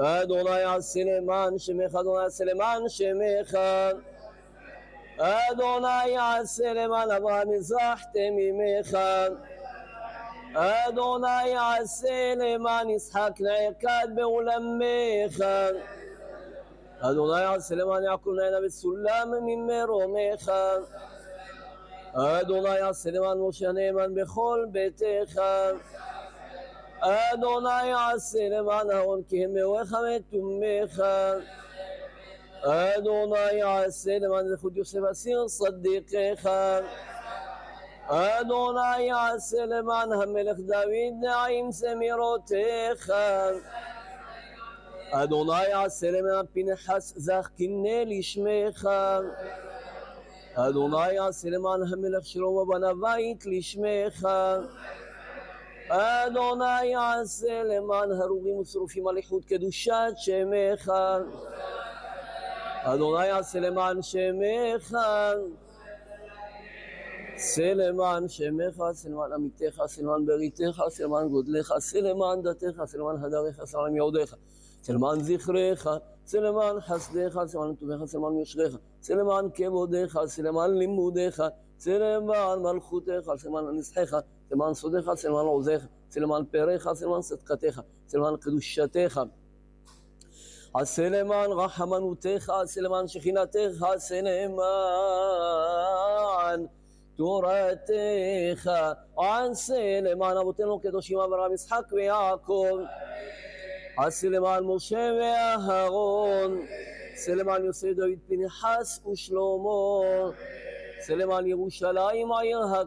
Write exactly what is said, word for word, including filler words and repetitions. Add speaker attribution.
Speaker 1: אדוני עשה למען שמך, אדוני עשה למען שמך. אדוני עשה למען אברהם הזרחתם ממך. אדוני עשה למען יצחק נעקד בעולמך. אדוני עשה למען יעקב נענה בסולם ממרומך. אדוני עשה למען משה הנאמן בכל ביתך. אדוני עשה למען אהרון כי הם מאורך מתומך. אדוני עשה למען זכות יוסף אסיר צדיקך. אדוני עשה למען המלך דוד נעים זמירותיך. אדוני עשה למען פנחס זך קינא לשמך. אדוני עשה למען המלך שלמה ובנה בית לשמך. אדוני עשה למען הרוגים ושרופים על איחוד קדושת שמך. אדוני עשה למען שמך. עשה למען שמך, עשה למען עמיתך, עשה למען בריתך, עשה למען גודלך, עשה למען דתך, עשה למען הדרך, עשה למען יעודך, עשה למען זכרך, עשה למען חסדך, עשה למען טובך, עשה למען יושרך, עשה למען כבודך, עשה למען לימודך, עשה למען מלכותך, עשה למען נסחך, עשה למען סודך, עשה למען עוזך, עשה למען פארך, עשה למען צדקתך, עשה למען קדושתך, עשה למען רחמנותך, עשה למען שכינתך, עשה למען תורתך, עשה למען אבותינו הקדושים אברהם יצחק ויעקב, עשה למען משה ואהרון, עשה למען יוסף דוד פנחס ושלמה, עשה למען ירושלים עיר